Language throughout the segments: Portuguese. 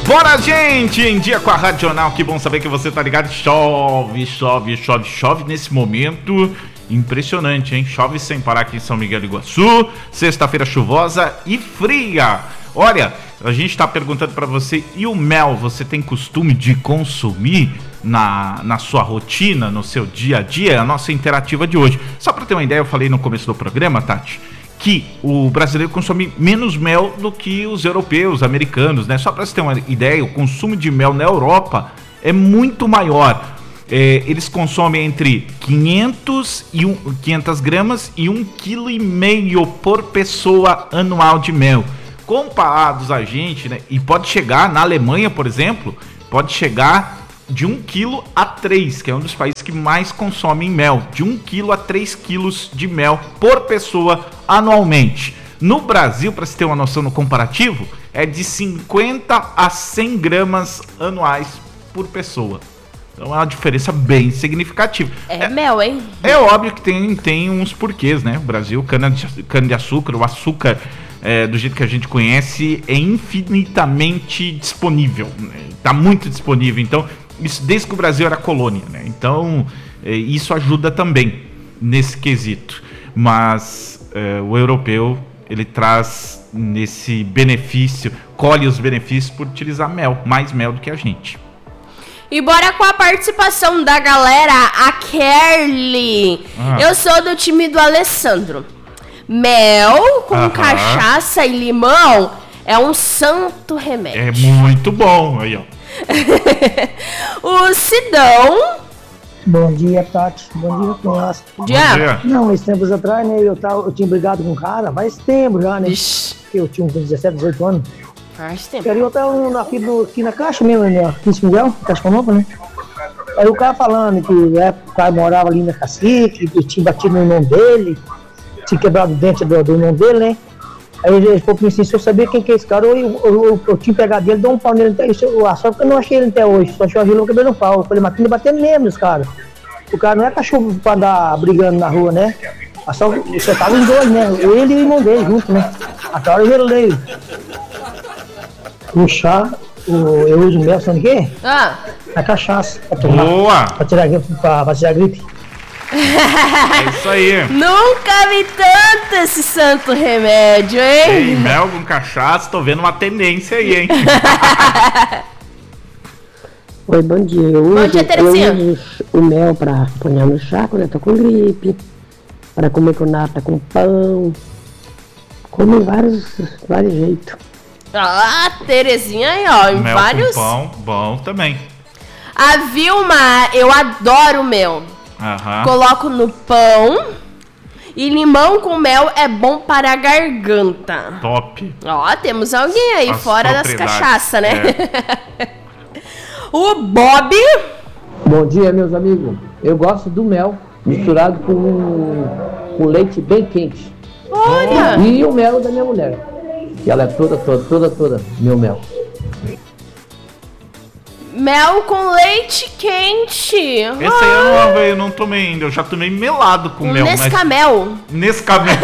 Bora, gente! Em dia com a Rádio Jornal, que bom saber que você tá ligado. Chove nesse momento. Impressionante, hein? Chove sem parar aqui em São Miguel do Iguaçu. Sexta-feira chuvosa e fria. Olha, a gente tá perguntando pra você, e o mel, você tem costume de consumir na sua rotina, no seu dia a dia? É a nossa interativa de hoje. Só pra ter uma ideia, eu falei no começo do programa, Tati, que o brasileiro consome menos mel do que os europeus, americanos, né? Só para você ter uma ideia, o consumo de mel na Europa é muito maior. Eles consomem entre 500 gramas e 1,5 kg por pessoa anual de mel. Comparados a gente, né? E pode chegar, na Alemanha, por exemplo, pode chegar de 1 kg a 3, que é um dos países que mais consomem mel, de 1 kg a 3 kg de mel por pessoa anualmente. No Brasil, para se ter uma noção no comparativo, é de 50 a 100 gramas anuais por pessoa. Então é uma diferença bem significativa. É mel, hein? É óbvio que tem uns porquês, né? O Brasil, cana-de-açúcar, o açúcar, do jeito que a gente conhece, é infinitamente disponível. Está muito disponível. Então, isso desde que o Brasil era colônia, né? Então, isso ajuda também nesse quesito. Mas o europeu, ele traz nesse benefício, colhe os benefícios por utilizar mel, mais mel do que a gente. E bora com a participação da galera, a Kerly. Eu sou do time do Alessandro. Mel com cachaça e limão é um santo remédio. É muito bom. Aí, ó. O Sidão. Bom dia, Tati. Bom dia, Cunhas. Bom dia. Não, esses tempos atrás, né, eu tinha brigado com um cara, faz tempo já, né? Porque eu tinha uns 17, 18 anos. Faz tempo. Eu tava aqui na caixa mesmo, né? Aqui em São Miguel, Caixa Nova, né? Aí o cara falando que o cara morava ali na Cacique, que tinha batido no irmão dele, tinha quebrado o dente do irmão dele, né? Aí ele falou pra mim assim, se eu sabia quem que é esse cara, eu tinha pegado ele, dou um pau nele até isso. Só que eu não achei ele até hoje, só achei ele no cabelo no pau. Eu falei, mas tem que bater mesmo esse cara. O cara não é cachorro pra andar brigando na rua, né? Mas só você tava os dois, né? Ele e o irmão dele junto, né? Até a hora eu gelei. O chá, eu uso mel, sabe o quê? A cachaça. Pra tomar. Boa! Pra tirar a gripe. É isso aí. Nunca vi tanto esse santo remédio, hein? Ei, mel com cachaça, tô vendo uma tendência aí, hein? Oi, bom dia. Bom dia, Terezinha. Eu uso o mel pra pôr no chá quando eu tô com gripe, para comer com nata, com pão. Como em vários jeitos. Terezinha aí, ó, em mel vários. Com pão, bom também. A Vilma, eu adoro mel. Coloco no pão. E limão com mel é bom para a garganta. Top. Ó, temos alguém aí fora das cachaças, né? O Bob. Bom dia, meus amigos. Eu gosto do mel misturado com leite bem quente. Olha! E o mel da minha mulher. Que ela é toda meu mel. Mel com leite quente. Esse aí eu não tomei ainda. Eu já tomei melado com mel. Nescamel. Nescamel.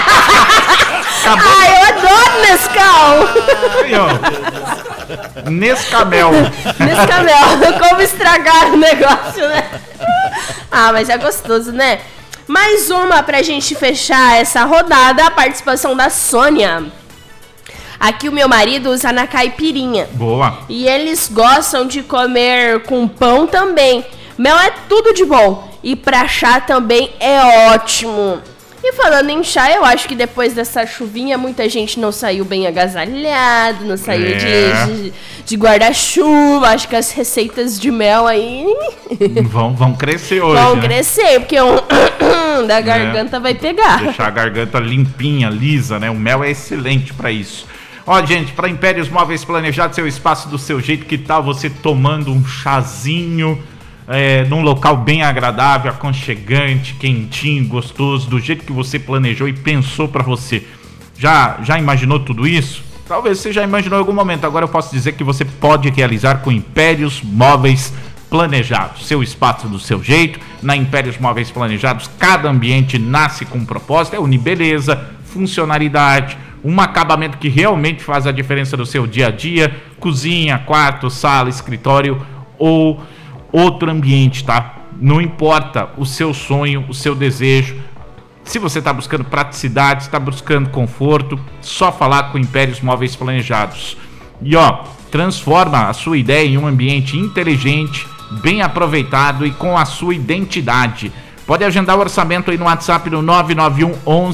Eu adoro Nescau. Aí, ó. Nescamel. Como estragar o negócio, né? Mas é gostoso, né? Mais uma pra gente fechar essa rodada. A participação da Sônia. Aqui o meu marido usa na caipirinha. Boa. E eles gostam de comer com pão também. Mel é tudo de bom. E pra chá também é ótimo. E falando em chá, eu acho que depois dessa chuvinha, muita gente não saiu bem agasalhado, não saiu de guarda-chuva. Acho que as receitas de mel aí vão crescer hoje. Vão crescer, porque da garganta vai pegar. Deixar a garganta limpinha, lisa, né? O mel é excelente pra isso. Ó, gente, para Impérios Móveis Planejados, seu espaço do seu jeito, que tal você tomando um chazinho num local bem agradável, aconchegante, quentinho, gostoso, do jeito que você planejou e pensou para você? Já imaginou tudo isso? Talvez você já imaginou em algum momento. Agora eu posso dizer que você pode realizar com Impérios Móveis Planejados. Seu espaço do seu jeito. Na Impérios Móveis Planejados, cada ambiente nasce com um propósito. É unibeleza, funcionalidade, um acabamento que realmente faz a diferença no seu dia a dia, cozinha, quarto, sala, escritório ou outro ambiente, tá? Não importa o seu sonho, o seu desejo. Se você está buscando praticidade, está buscando conforto, só falar com Impérios Móveis Planejados. E ó, transforma a sua ideia em um ambiente inteligente, bem aproveitado e com a sua identidade. Pode agendar o orçamento aí no WhatsApp no 991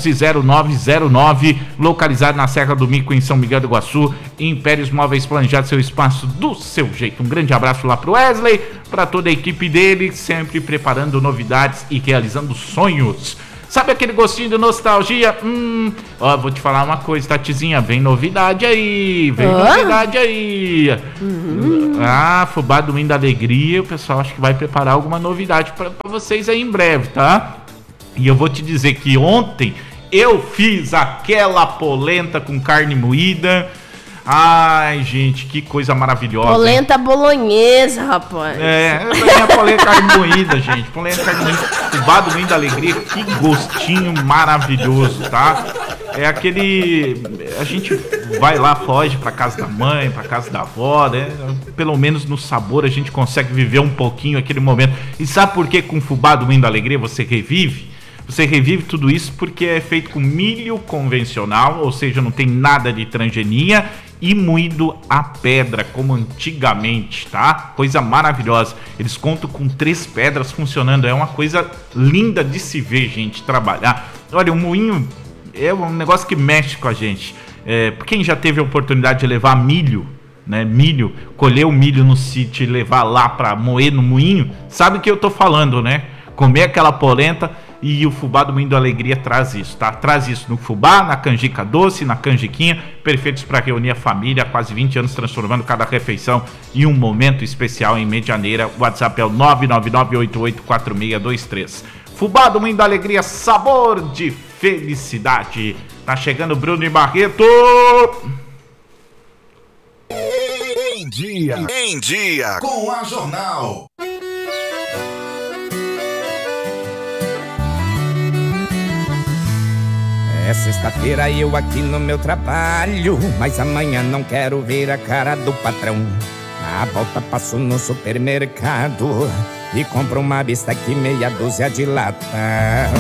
110909, localizado na Serra do Mico, em São Miguel do Iguaçu. Impérios Móveis Planejados, seu espaço do seu jeito. Um grande abraço lá pro Wesley, para toda a equipe dele, sempre preparando novidades e realizando sonhos. Sabe aquele gostinho de nostalgia? Ó, vou te falar uma coisa, Tatizinha, vem novidade aí, novidade aí. Fubá Domingo da Alegria, o pessoal acho que vai preparar alguma novidade pra vocês aí em breve, tá? E eu vou te dizer que ontem eu fiz aquela polenta com carne moída. Ai, gente, que coisa maravilhosa. Polenta bolonhesa, rapaz. A polenta carne moída, gente. Polenta carne moída. Fubá Domingo da Alegria, que gostinho maravilhoso, tá? É aquele... A gente vai lá, foge pra casa da mãe, pra casa da avó, né? Pelo menos no sabor a gente consegue viver um pouquinho aquele momento. E sabe por que com Fubá Domingo da Alegria você revive? Você revive tudo isso porque é feito com milho convencional, ou seja, não tem nada de transgenia, e moído a pedra, como antigamente, tá? Coisa maravilhosa. Eles contam com 3 pedras funcionando. É uma coisa linda de se ver, gente, trabalhar. Olha, o moinho é um negócio que mexe com a gente. Quem já teve a oportunidade de levar milho, né? Milho, colher o milho no sítio e levar lá pra moer no moinho, sabe o que eu tô falando, né? Comer aquela polenta. E o Fubá Domingo da Alegria traz isso, tá? Traz isso no fubá, na canjica doce, na canjiquinha, perfeitos para reunir a família, há quase 20 anos transformando cada refeição em um momento especial em Medianeira. O WhatsApp é o 999884623. Fubá Domingo da Alegria, sabor de felicidade. Tá chegando Bruno e Barreto. Em dia com a Jornal. É sexta-feira eu aqui no meu trabalho, mas amanhã não quero ver a cara do patrão. Na volta passo no supermercado e compro uma bistec meia dúzia de latão.